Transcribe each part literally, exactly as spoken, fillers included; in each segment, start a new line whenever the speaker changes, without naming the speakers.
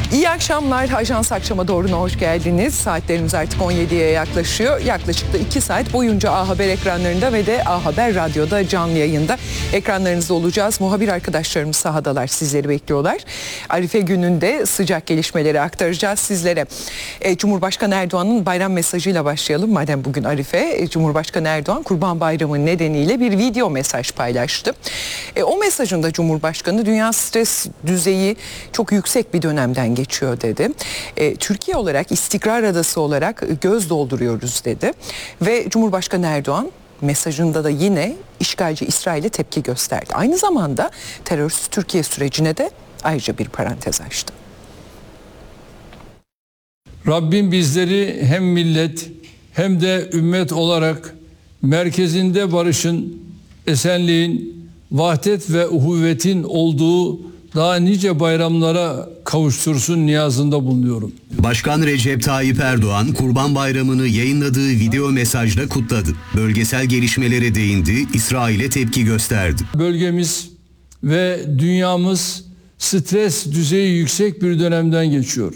İyi akşamlar. Ajans Akşam'a doğru hoş geldiniz. Saatlerimiz artık on yediye yaklaşıyor. Yaklaşık da iki saat boyunca A Haber ekranlarında ve de A Haber Radyo'da canlı yayında ekranlarınızda olacağız. Muhabir arkadaşlarımız sahadalar, sizleri bekliyorlar. Arife gününde sıcak gelişmeleri aktaracağız sizlere. E, Cumhurbaşkanı Erdoğan'ın bayram mesajıyla başlayalım. Madem bugün Arife, e, Cumhurbaşkanı Erdoğan Kurban Bayramı nedeniyle bir video mesaj paylaştı. E, o mesajında Cumhurbaşkanı dünya stres düzeyi çok yüksek bir dönemden geçiyor dedi. E, Türkiye olarak, istikrar adası olarak göz dolduruyoruz dedi. Ve Cumhurbaşkanı Erdoğan mesajında da yine işgalci İsrail'e tepki gösterdi. Aynı zamanda terörsüz Türkiye sürecine de ayrıca bir parantez açtı.
Rabbim bizleri hem millet hem de ümmet olarak merkezinde barışın, esenliğin, vahdet ve uhuvvetin olduğu daha nice bayramlara kavuştursun niyazında bulunuyorum.
Başkan Recep Tayyip Erdoğan Kurban Bayramı'nı yayınladığı video mesajla kutladı. Bölgesel gelişmelere değindi, İsrail'e tepki gösterdi.
Bölgemiz ve dünyamız stres düzeyi yüksek bir dönemden geçiyor.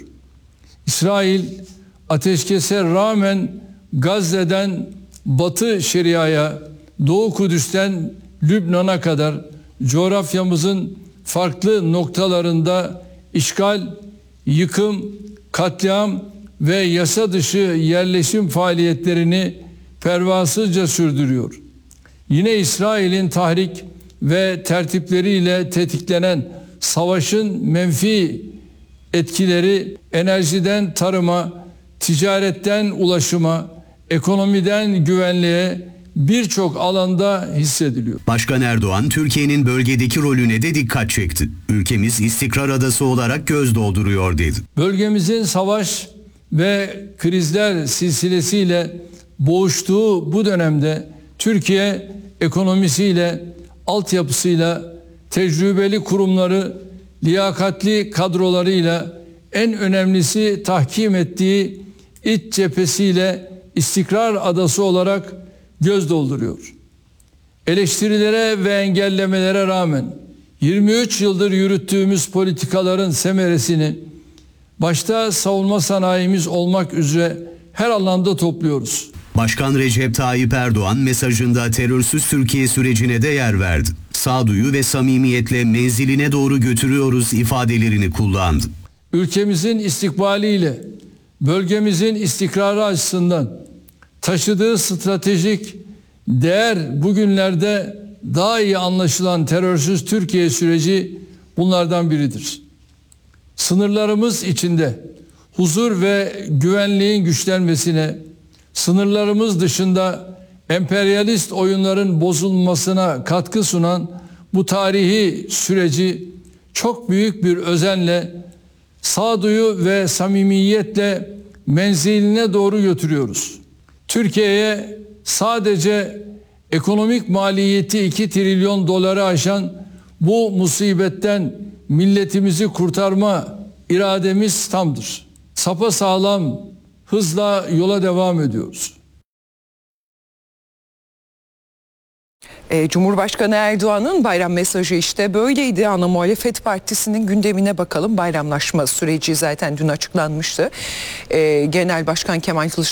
İsrail ateşkese rağmen Gazze'den Batı Şeria'ya, Doğu Kudüs'ten Lübnan'a kadar coğrafyamızın farklı noktalarında işgal, yıkım, katliam ve yasa dışı yerleşim faaliyetlerini pervasızca sürdürüyor. Yine İsrail'in tahrik ve tertipleriyle tetiklenen savaşın menfi etkileri enerjiden tarıma, ticaretten ulaşıma, ekonomiden güvenliğe birçok alanda hissediliyor.
Başkan Erdoğan Türkiye'nin bölgedeki rolüne de dikkat çekti. Ülkemiz istikrar adası olarak göz dolduruyor dedi.
Bölgemizin savaş ve krizler silsilesiyle boğuştuğu bu dönemde Türkiye ekonomisiyle, altyapısıyla, tecrübeli kurumları, liyakatli kadrolarıyla, en önemlisi tahkim ettiği iç cephesiyle istikrar adası olarak göz dolduruyor. Eleştirilere ve engellemelere rağmen yirmi üç yıldır yürüttüğümüz politikaların semeresini başta savunma sanayimiz olmak üzere her alanda topluyoruz.
Başkan Recep Tayyip Erdoğan mesajında terörsüz Türkiye sürecine de yer verdi. Sağduyu ve samimiyetle menziline doğru götürüyoruz ifadelerini kullandı.
Ülkemizin istikbaliyle bölgemizin istikrarı açısından taşıdığı stratejik değer bugünlerde daha iyi anlaşılan terörsüz Türkiye süreci bunlardan biridir. Sınırlarımız içinde huzur ve güvenliğin güçlenmesine, sınırlarımız dışında emperyalist oyunların bozulmasına katkı sunan bu tarihi süreci çok büyük bir özenle, sağduyu ve samimiyetle menziline doğru götürüyoruz. Türkiye'ye sadece ekonomik maliyeti iki trilyon doları aşan bu musibetten milletimizi kurtarma irademiz tamdır. Sapasağlam hızla yola devam ediyoruz.
E, Cumhurbaşkanı Erdoğan'ın bayram mesajı işte böyleydi. Ana Muhalefet Partisi'nin gündemine bakalım. Bayramlaşma süreci zaten dün açıklanmıştı. E, Genel Başkan Kemal Kılıçdaroğlu